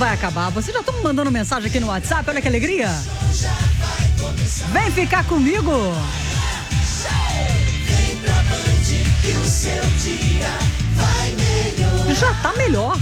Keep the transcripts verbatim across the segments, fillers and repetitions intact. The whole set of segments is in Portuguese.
vai acabar. Vocês já estão me mandando mensagem aqui no WhatsApp, olha que alegria. Vem ficar comigo. Já tá melhor.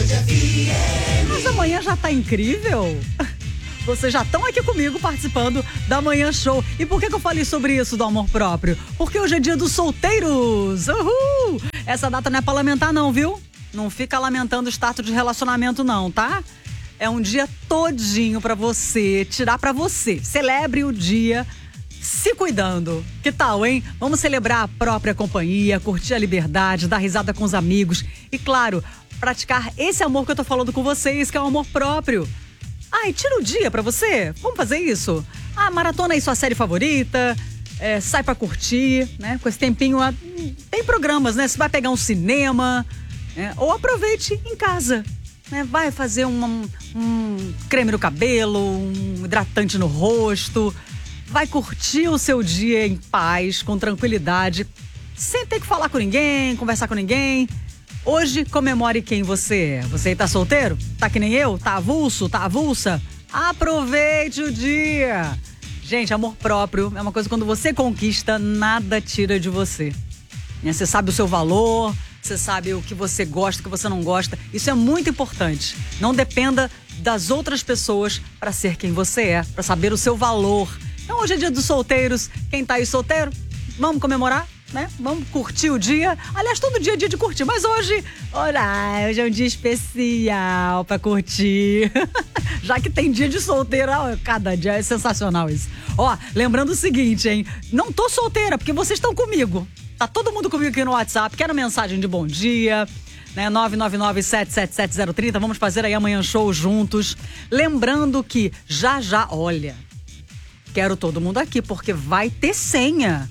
Mas amanhã já tá incrível. Vocês já estão aqui comigo participando da Manhã Show. E por que que eu falei sobre isso do amor próprio? Porque hoje é dia dos solteiros. Uhul! Essa data não é pra lamentar não, viu? Não fica lamentando o status de relacionamento não, tá? É um dia todinho pra você, tirar pra você. Celebre o dia se cuidando. Que tal, hein? Vamos celebrar a própria companhia, curtir a liberdade, dar risada com os amigos. E claro, praticar esse amor que eu tô falando com vocês, que é o amor próprio. Ai, tira o dia pra você. Vamos fazer isso? Ah, maratona aí sua série favorita. É, sai pra curtir, né? Com esse tempinho, tem programas, né? Você vai pegar um cinema, né? Ou aproveite em casa, né? Vai fazer um, um creme no cabelo, um hidratante no rosto. Vai curtir o seu dia em paz, com tranquilidade, sem ter que falar com ninguém, conversar com ninguém. Hoje, comemore quem você é. Você tá solteiro? Tá que nem eu? Tá avulso? Tá avulsa? Aproveite o dia! Gente, amor próprio é uma coisa que quando você conquista, nada tira de você. Você sabe o seu valor, você sabe o que você gosta, o que você não gosta. Isso é muito importante. Não dependa das outras pessoas para ser quem você é, para saber o seu valor. Então hoje é dia dos solteiros. Quem tá aí solteiro, vamos comemorar, né? Vamos curtir o dia. Aliás, todo dia é dia de curtir, mas hoje, olha, hoje é um dia especial pra curtir. Já que tem dia de solteira, ó, cada dia é sensacional isso. Ó, lembrando o seguinte, hein? Não tô solteira, porque vocês estão comigo. Tá todo mundo comigo aqui no WhatsApp. Quero mensagem de bom dia, né? nove nove nove, sete sete sete, zero três zero. Vamos fazer aí amanhã show juntos. Lembrando que já já, olha, quero todo mundo aqui, porque vai ter senha.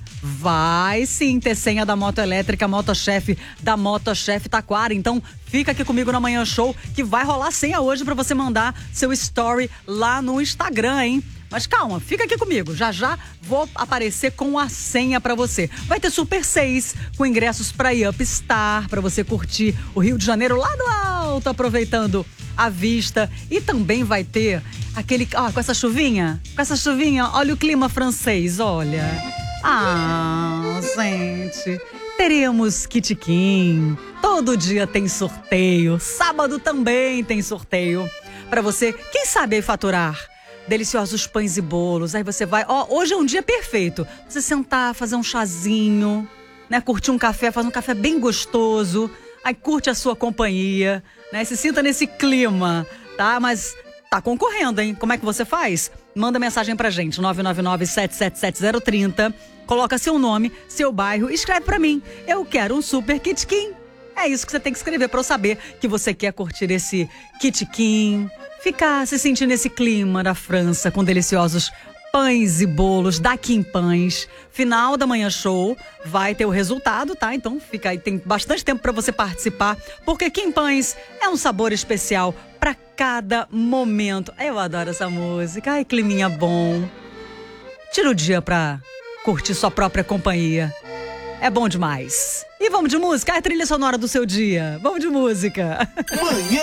Vai sim ter senha da moto elétrica, motochefe da Motochefe Taquara. Então fica aqui comigo na Manhã Show, que vai rolar senha hoje pra você mandar seu story lá no Instagram, hein? Mas calma, fica aqui comigo. Já já vou aparecer com a senha pra você. Vai ter Super seis com ingressos pra Upstar, pra você curtir o Rio de Janeiro lá do alto, aproveitando a vista. E também vai ter aquele... Ó, com essa chuvinha, com essa chuvinha, olha o clima francês, olha... Ah, gente, teremos Kitiquim. Todo dia tem sorteio. Sábado também tem sorteio pra você, quem sabe aí faturar deliciosos pães e bolos. Aí você vai, ó, hoje é um dia perfeito. Você sentar, fazer um chazinho, né? Curtir um café, fazer um café bem gostoso. Aí curte a sua companhia, né? Se sinta nesse clima, tá? Mas tá concorrendo, hein? Como é que você faz? Manda mensagem pra gente, nove nove nove, sete sete sete, zero três zero. Coloca seu nome, seu bairro, escreve pra mim. Eu quero um Super Kitiquim. É isso que você tem que escrever pra eu saber que você quer curtir esse Kitiquim. Ficar se sentir nesse clima da França com deliciosos pães e bolos da Kim Pães. Final da Manhã Show vai ter o resultado, tá? Então fica aí, tem bastante tempo pra você participar, porque Kim Pães é um sabor especial pra cada momento. Eu adoro essa música. Ai, climinha bom. Tira o dia pra curtir sua própria companhia. É bom demais. E vamos de música? É a trilha sonora do seu dia. Vamos de música. Manhã